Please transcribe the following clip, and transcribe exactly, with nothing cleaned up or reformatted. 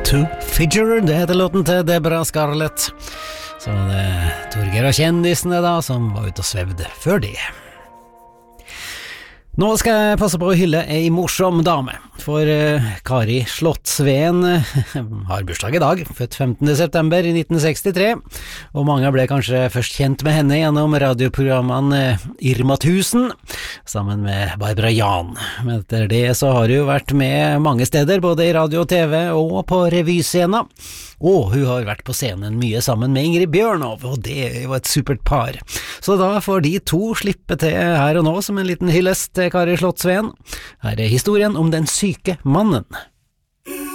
To Figure, det heter låten til Deborah Scarlett. Så det er Torgeir og kjendisene da, som var ute og svevde før det. Nå skal jeg passe på å hylle ei morsom dame, for uh, Kari Slottsveen uh, har bursdag i dag, født femtende september i nitten sekstitre, og mange ble kanskje først kjent med henne gjennom radioprogrammene uh, Irma tusen, sammen med Barbara Jan. Men etter det så har hun vært med mange steder, både i radio og TV og på revyscena. Og hun har vært på scenen mye sammen med Ingrid Bjørnov, og det er jo et supert par. Så da får de to slippe til her og nå som en liten hyllest til Kari Slottsveen. Her er historien om den syke mannen.